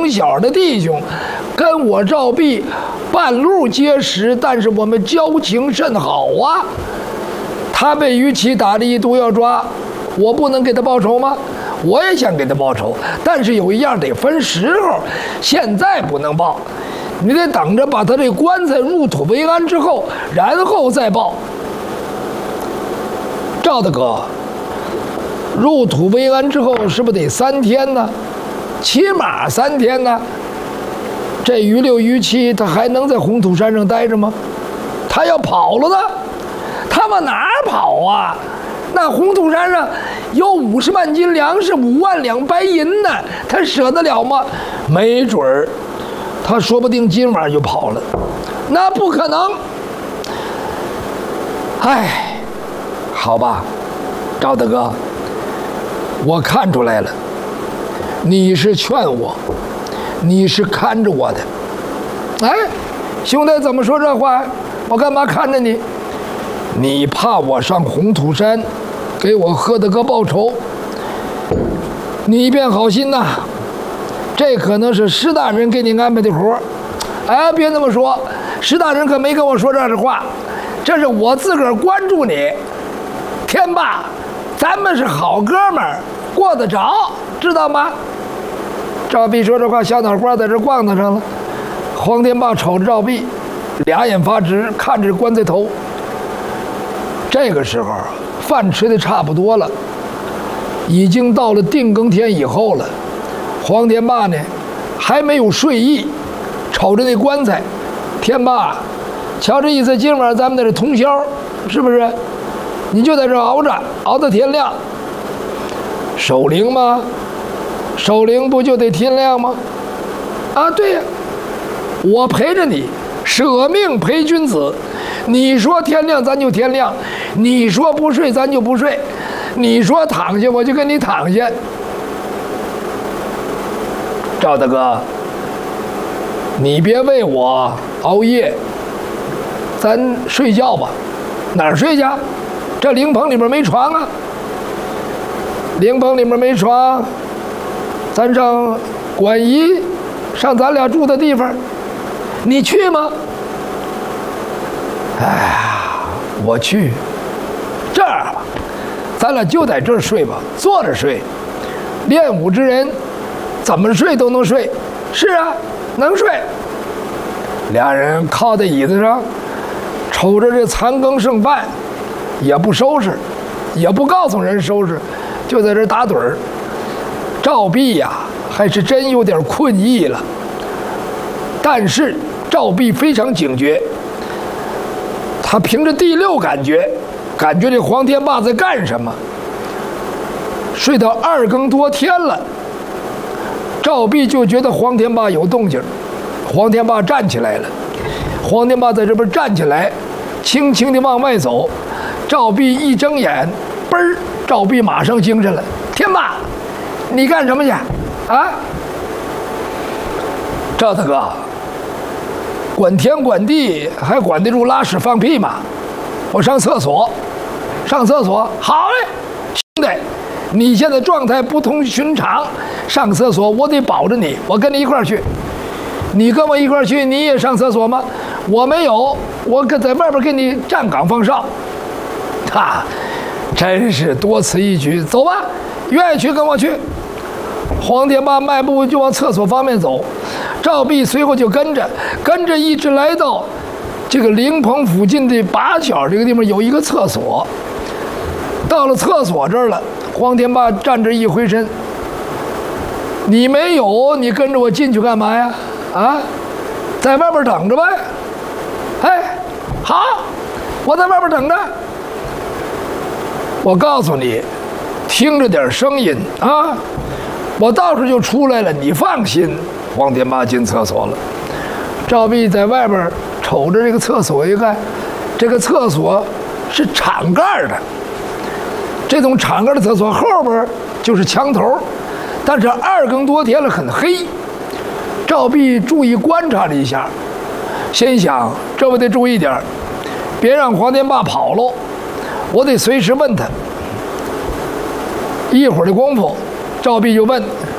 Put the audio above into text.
从小的弟兄，跟我赵壁半路结识，但是我们交情甚好啊。他被于琦打了一毒要抓，我不能给他报仇吗？我也想给他报仇，但是有一样得分时候，现在不能报，你得等着把他这棺材入土为安之后，然后再报。赵大哥，入土为安之后是不是得3天呢？起码3天呢。这于6、于7他还能在红土山上待着吗？他要跑了呢，他往哪儿跑啊？那红土山上有50万斤粮食，5万两白银呢，他舍得了吗？没准儿，他说不定今晚就跑了，那不可能。哎，好吧，赵大哥，我看出来了，你是劝我，你是看着我的。哎，兄弟怎么说这话？我干嘛看着你？你怕我上红土山给我贺大哥报仇，你便好心呐。这可能是石大人给你安排的活儿。哎，别那么说，石大人可没跟我说这话，这是我自个儿关注你。天霸，咱们是好哥们儿，过得着，知道吗？赵壁说这话，小脑瓜在这咣当上了。黄天霸瞅着赵壁，俩眼发直，看着棺材头。这个时候饭吃的差不多了，已经到了定更天以后了。黄天霸呢还没有睡意，瞅着那棺材。天霸，瞧这意思，今晚咱们在这通宵，是不是？你就在这熬着，熬到天亮。守灵吗？守灵不就得天亮吗？啊，对呀，我陪着你，舍命陪君子。你说天亮咱就天亮，你说不睡咱就不睡，你说躺下我就跟你躺下。赵大哥，你别为我熬夜，咱睡觉吧。哪儿睡去？这灵棚里面没床啊。灵棚里面没床，咱上管颐，上咱俩住的地方，你去吗？哎呀，我去。这样吧，咱俩就在这儿睡吧，坐着睡。练武之人，怎么睡都能睡。是啊，能睡。俩人靠在椅子上，瞅着这残羹剩饭，也不收拾，也不告诉人收拾，就在这打盹儿。赵壁呀，还是真有点困意了。但是赵壁非常警觉，他凭着第六感觉这黄天霸在干什么。睡到2更多天了，赵壁就觉得黄天霸有动静。黄天霸站起来了，黄天霸在这边站起来，轻轻地往外走。赵壁一睁眼，嘣儿，赵壁马上精神了。天霸，你干什么去？啊？赵大哥，管天管地还管得住拉屎放屁吗？我上厕所，上厕所。好嘞，兄弟，你现在状态不同寻常，上厕所我得保着你，我跟你一块儿去。你跟我一块儿去，你也上厕所吗？我没有，我在外边给你站岗放哨。哈，真是多此一举。走吧，愿意去跟我去。黄天霸迈步就往厕所方面走，赵壁随后就跟着一直来到这个灵棚附近的把角这个地方有一个厕所。到了厕所这儿了，黄天霸站着一回身，你没有，你跟着我进去干嘛呀？啊，在外边等着呗。哎，好，我在外边等着。我告诉你，听着点声音啊，我到时就出来了，你放心。黄天霸进厕所了，赵壁在外边瞅着这个厕所一看，这个厕所是敞盖的，这种敞盖的厕所后边就是墙头，但是2更多天了，很黑。赵壁注意观察了一下，心想这我得注意点，别让黄天霸跑喽，我得随时问他。一会儿的功夫，赵壁就问